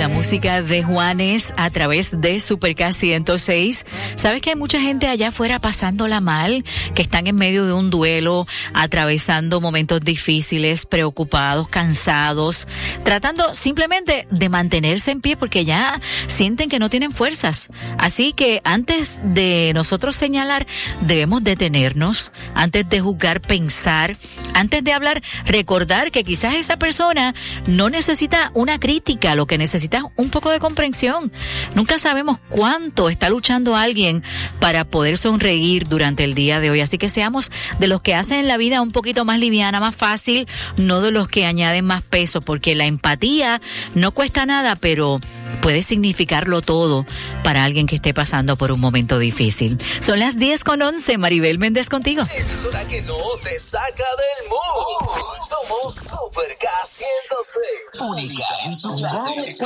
la música de Juanes a través de Super K 106. ¿Sabes que hay mucha gente allá afuera pasándola mal? Que están en medio de un duelo, atravesando momentos difíciles, preocupados, cansados, tratando simplemente de mantenerse en pie porque ya sienten que no tienen fuerzas. Así que antes de nosotros señalar, debemos detenernos, antes de juzgar, pensar, antes de hablar, recordar que quizás esa persona no necesita una crítica, lo que necesita es un poco de comprensión. Nunca sabemos cuánto está luchando alguien para poder sonreír durante el día de hoy. Así que seamos de los que hacen la vida un poquito más liviana, más fácil, no de los que añaden más peso, porque la empatía no cuesta nada, pero puede significarlo todo para alguien que esté pasando por un momento difícil. Son las 10:11, Maribel Méndez contigo. Emisora que no te saca del mood. Somos Super K 106. Única en su clase.